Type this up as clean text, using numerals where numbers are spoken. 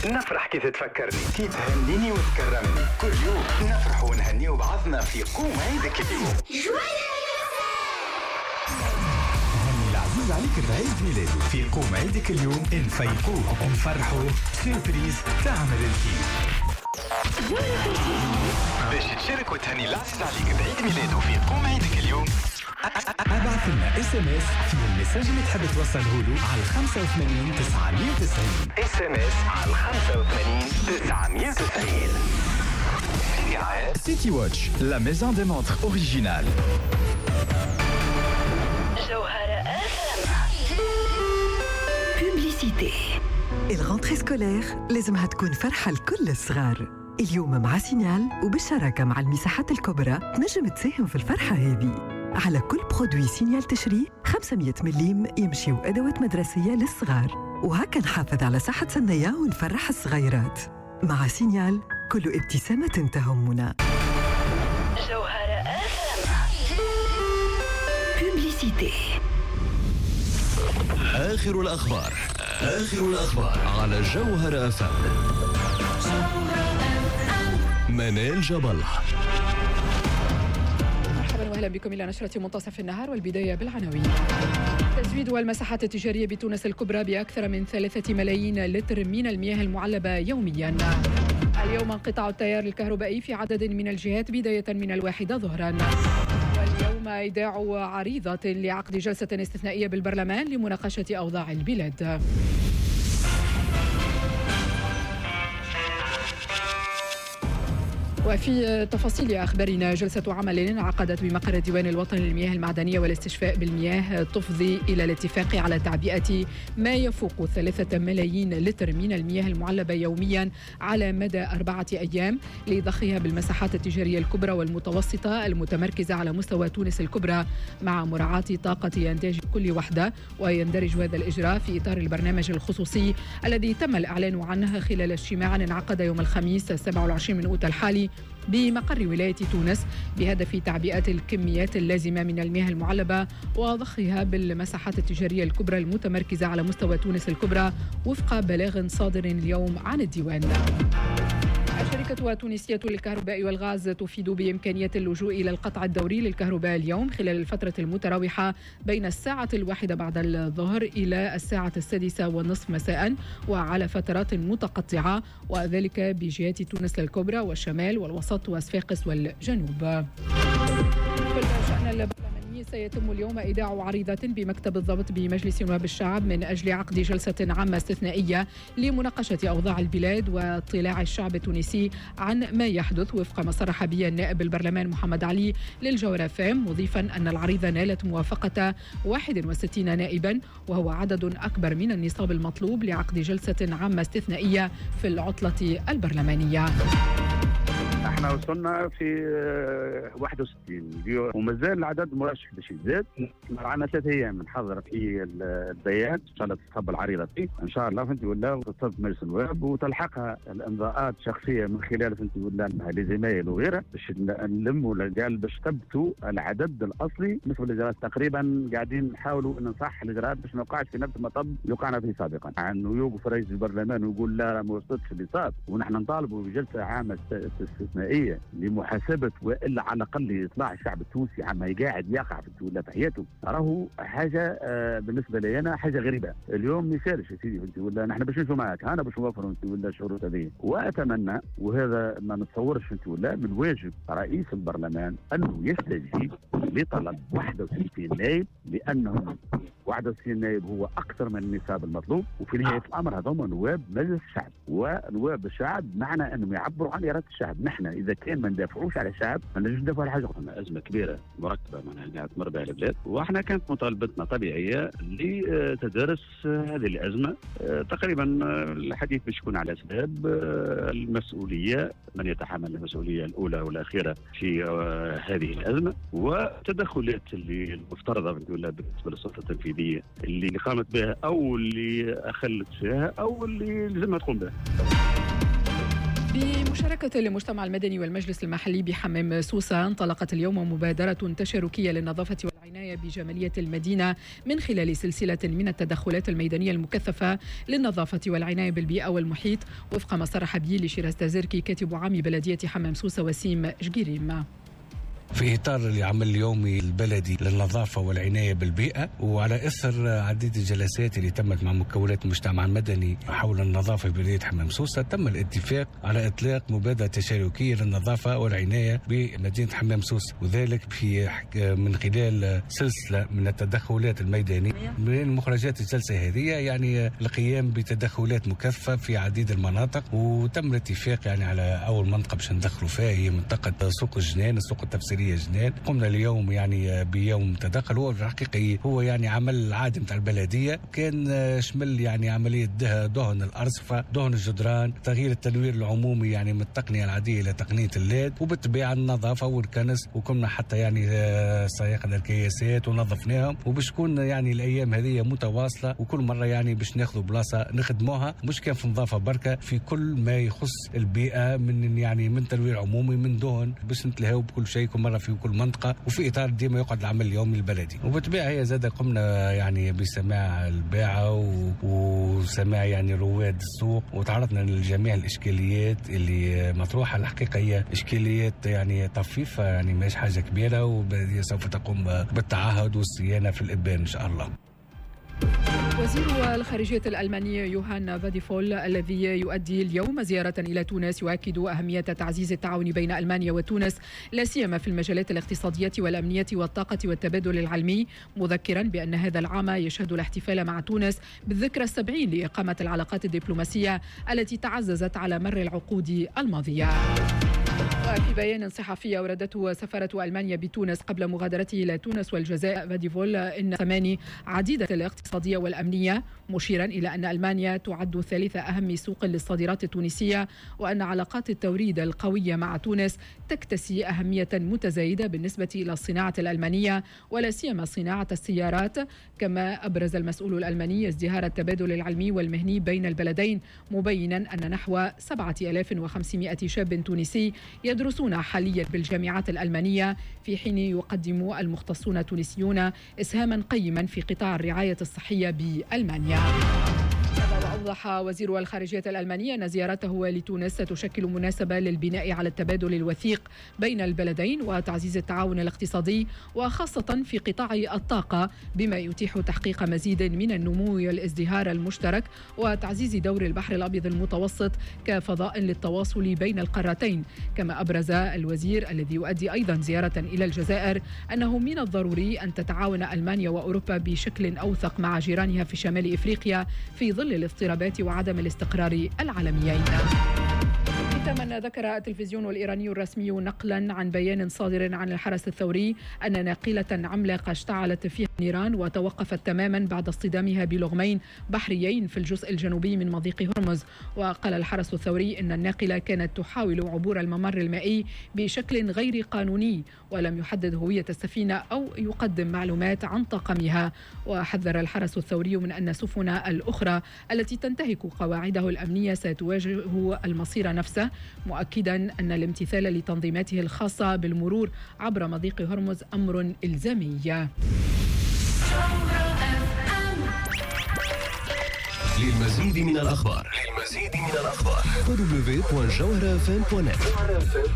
نفرح كي تتفكرني، كي تهنيني وتكرمني. كل يوم نفرح ونهني بعضنا في قوم عيدك اليوم. هني العزيز عليك بعيد ميلاده في قوم عيدك اليوم. نفيقوه نفرحوا سيربريز تعمل الكيف. باش تشارك وتهني العزيز عليك بعيد ميلاده في قوم عيدك اليوم، ابعث لنا SMS فيه المساج اللي تحب توصله له على 85 990. SMS على 85 990. City Watch, la maison des montres originale. جوهرة Publicité. الغنطري سكولير لازمها تكون فرحة لكل الصغار. اليوم مع سينيال وبالشراكة مع المساحات الكبرى تنجم تساهم في الفرحة هذه. على كل برودوي سينيال تشري 500 مليم يمشيو أدوات مدرسية للصغار، وهكا نحافظ على صحة سنية ونفرح الصغيرات. مع سينيال كل ابتسامة تهمنا. جوهرة Publicité. آخر الأخبار على جوهرة FM. منال جبل. مرحبا واهلا بكم الى نشرة منتصف النهار، والبداية بالعناوين. تزويد المساحات التجارية بتونس الكبرى بأكثر من 3 ملايين لتر من المياه المعلبة يوميا. اليوم انقطاع التيار الكهربائي في عدد من الجهات بداية من 1 ظهرا. واليوم إيداع عريضة لعقد جلسة استثنائية بالبرلمان لمناقشة أوضاع البلاد. وفي تفاصيل أخبارنا، جلسة عمل انعقدت بمقر الديوان الوطني للمياه المعدنية والاستشفاء بالمياه تفضي إلى الاتفاق على تعبئة ما يفوق 3 ملايين لتر من المياه المعلبة يوميا على مدى 4 أيام لضخها بالمساحات التجارية الكبرى والمتوسطة المتمركزة على مستوى تونس الكبرى، مع مراعاة طاقة إنتاج كل وحدة. ويندرج هذا الإجراء في إطار البرنامج الخصوصي الذي تم الإعلان عنه خلال اجتماع انعقد يوم الخميس 27 من أوت الحالي بمقر ولاية تونس بهدف تعبئة الكميات اللازمة من المياه المعلبة وضخها بالمساحات التجارية الكبرى المتمركزة على مستوى تونس الكبرى وفق بلاغ صادر اليوم عن الديوان. الشركة التونسية للكهرباء والغاز تفيد بإمكانية اللجوء إلى القطع الدوري للكهرباء اليوم خلال الفترة المتراوحة بين 1:00 بعد الظهر إلى 6:30 مساء، وعلى فترات متقطعة، وذلك بجهات تونس الكبرى والشمال والوسط وصفاقس والجنوب. في الشأن البرلماني سيتم اليوم إيداع عريضة بمكتب الضبط بمجلس نواب الشعب من أجل عقد جلسة عامة استثنائية لمناقشة أوضاع البلاد واطلاع الشعب التونسي عن ما يحدث، وفق ما صرح به النائب البرلمان محمد علي للجوهرة FM، مضيفا أن العريضة نالت موافقة 61 نائبا، وهو عدد أكبر من النصاب المطلوب لعقد جلسة عامة استثنائية في العطلة البرلمانية. احنا وصلنا في 61 ومازال العدد مرشح باش يزيد. معنا 3 ايام نحضر في البيان ان شاء الله تصب العريضه فيه ان شاء الله فهمتي، ولا وتصب مجلس النواب وتلحقها الامضاءات شخصيه من خلال فهمتي ولا لزمايل وغيرها باش نلموا قال باش تثبتوا العدد الاصلي. مثل الاجراءات تقريبا قاعدين نحاولوا ان نصح الاجراءات باش ما نوقعش في نفس المطب اللي وقعنا فيه سابقا، انه يوقف رئيس البرلمان ويقول لا ما وصلتش اللي صار، ونحن نطالبوا بجلسه عامه استثنائيه لمحاسبه والا على الاقل اطلاع الشعب التونسي عما قاعد يقع في ولا في حياته. راهو حاجه بالنسبه لي انا حاجه غريبه. اليوم ما يسالش يا سيدي انت ولا نحن باش نمشوا معك، انا باش نوفروا انت ولا الشروط هذه. واتمنى وهذا ما نتصورش انت ولا من واجب رئيس البرلمان انه يستجيب لطلب 61 نائب، لانهم 61 نائب هو اكثر من النصاب المطلوب، وفي نهايه الامر هذوما نواب مجلس الشعب، ونواب الشعب معنى انهم يعبروا عن اراده الشعب. نحن اذا كان ما ندافعوش على الشعب ما نجوش ندافعوا على حاجه اخرى. ازمه كبيره مركبه معناها قاعد تمر بها البلاد، واحنا كانت مطالبتنا طبيعيه لتدارس هذه الازمه. تقريبا الحديث باش يكون على اسباب المسؤوليه، من يتحمل المسؤوليه الاولى والاخيره في هذه الازمه، والتدخلات اللي المفترضه بالنسبه للسلطه التنفيذيه اللي قامت بها او اللي اخلت فيها او اللي لازمها تقوم بها. بمشاركة المجتمع المدني والمجلس المحلي بحمام سوسة انطلقت اليوم مبادرة تشاركية للنظافة والعناية بجمالية المدينة من خلال سلسلة من التدخلات الميدانية المكثفة للنظافة والعناية بالبيئة والمحيط، وفق ما صرح به لشيراز تازركي كاتب عام بلدية حمام سوسة وسيم جقيريم. في إطار العمل اليومي البلدي للنظافة والعناية بالبيئة، وعلى إثر عديد الجلسات اللي تمت مع مكونات المجتمع المدني حول النظافة في بلدية حمام سوسة، تم الاتفاق على إطلاق مبادرة تشاركية للنظافة والعناية بمدينة حمام سوسة، وذلك من خلال سلسلة من التدخلات الميدانية. من مخرجات الجلسة هذه يعني القيام بتدخلات مكثفة في عديد المناطق، وتم الاتفاق يعني على أول منطقة باش ندخلوا فيها هي منطقة سوق الجنان، السوق التفسيري جنان. قمنا اليوم يعني بيوم تدخل، هو الحقيقي هو يعني عمل عادي نتاع البلديه، كان شمل يعني عمليه دهن الارصفه، دهن الجدران، تغيير التنوير العمومي يعني من التقنيه العاديه الى تقنيه الليد، وبالطبيعه النظافه والكنس، وكنا حتى يعني صيقنا الكياسات ونظفناهم، وباش تكون يعني الايام هذه متواصله، وكل مره يعني باش ناخذوا بلاصه نخدموها، مش كان في نظافه بركه، في كل ما يخص البيئه من يعني من تنوير عمومي، من دهن، باش نتلهوا بكل شيء كل مره في كل منطقه، وفي اطار ديما يقعد العمل اليومي البلدي. وبالطبيعه هي زاد قمنا يعني بسماع الباعه وسماع يعني رواد السوق، وتعرضنا لجميع الاشكاليات اللي مطروحه. الحقيقه هي اشكاليات يعني طفيفه، يعني ماهيش حاجه كبيره، وهي سوف تقوم بالتعهد والصيانه في الابان ان شاء الله. وزير الخارجية الألماني يوهان فاديفول الذي يؤدي اليوم زيارة إلى تونس يؤكد أهمية تعزيز التعاون بين ألمانيا وتونس، لا سيما في المجالات الاقتصادية والأمنية والطاقة والتبادل العلمي، مذكرا بأن هذا العام يشهد الاحتفال مع تونس بالذكرى 70 لإقامة العلاقات الدبلوماسية التي تعززت على مر العقود الماضية. وفي بيان صحفي أوردته سفارة ألمانيا بتونس قبل مغادرته إلى تونس والجزائر، فاديفول إن ثماني عديدة الاقتصادية والأمنية، مشيرا إلى أن ألمانيا تعد ثالث أهم سوق للصادرات التونسية، وأن علاقات التوريد القوية مع تونس تكتسي أهمية متزايدة بالنسبة إلى الصناعة الألمانية ولا سيما صناعة السيارات. كما أبرز المسؤول الألماني ازدهار التبادل العلمي والمهني بين البلدين، مبينا أن نحو 7500 شاب تونسي يدرسون حاليا بالجامعات الألمانية، في حين يقدم المختصون التونسيون إسهاما قيما في قطاع الرعاية الصحية بألمانيا. أوضح وزير الخارجية الألمانية أن زيارته لتونس ستشكل مناسبة للبناء على التبادل الوثيق بين البلدين وتعزيز التعاون الاقتصادي، وخاصة في قطاع الطاقة، بما يتيح تحقيق مزيد من النمو والازدهار المشترك وتعزيز دور البحر الأبيض المتوسط كفضاء للتواصل بين القارتين. كما أبرز الوزير الذي يؤدي أيضا زيارة إلى الجزائر أنه من الضروري أن تتعاون ألمانيا وأوروبا بشكل أوثق مع جيرانها في شمال إفريقيا في ظل الاضطرابات وعدم الاستقرار العالميين. ختاما، ذكر التلفزيون الإيراني الرسمي نقلا عن بيان صادر عن الحرس الثوري أن ناقلة عملاقة اشتعلت فيها النيران وتوقفت تماما بعد اصطدامها بلغمين بحريين في الجزء الجنوبي من مضيق هرمز. وقال الحرس الثوري أن الناقلة كانت تحاول عبور الممر المائي بشكل غير قانوني، ولم يحدد هوية السفينة أو يقدم معلومات عن طاقمها. وحذر الحرس الثوري من أن السفن الأخرى التي تنتهك قواعده الأمنية ستواجه المصير نفسه، مؤكدا أن الامتثال لتنظيماته الخاصة بالمرور عبر مضيق هرمز أمر إلزامي. للمزيد من الأخبار www.jawharafm.net